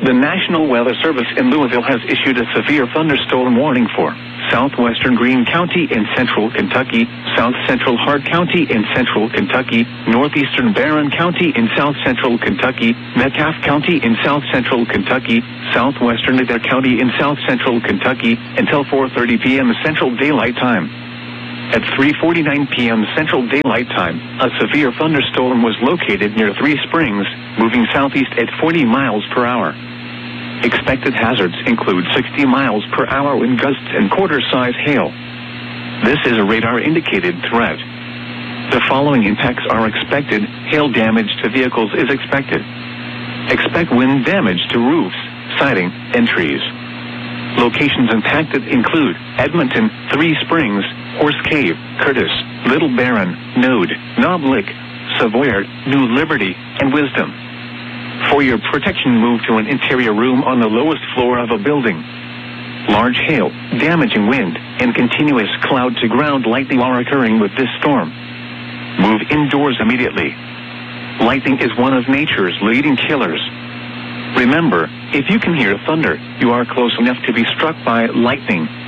The National Weather Service in Louisville has issued a severe thunderstorm warning for southwestern Greene County in central Kentucky, south central Hart County in central Kentucky, northeastern Barron County in south central Kentucky, Metcalfe County in south central Kentucky, southwestern Adair County in south central Kentucky until 4:30 p.m. Central Daylight Time. At 3:49 p.m. Central Daylight Time, a severe thunderstorm was located near Three Springs, moving southeast at 40 miles per hour. Expected hazards include 60 miles per hour wind gusts and quarter-size hail. This is a radar-indicated threat. The following impacts are expected. Hail damage to vehicles is expected. Expect wind damage to roofs, siding, and trees. Locations impacted include Edmonton, Three Springs, Horse Cave, Curtis, Little Barron, Node, Knob Lick, Savoyard, New Liberty, and Wisdom. For your protection, move to an interior room on the lowest floor of a building. Large hail, damaging wind, and continuous cloud-to-ground lightning are occurring with this storm. Move indoors immediately. Lightning is one of nature's leading killers. Remember, if you can hear thunder, you are close enough to be struck by lightning.